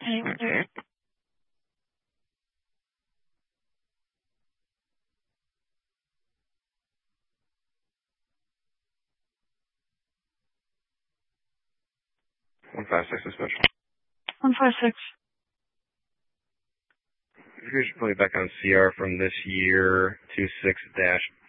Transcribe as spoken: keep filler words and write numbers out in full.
Okay. one five six dispatch. one five six. If you should put me back on C R from this year, two six dash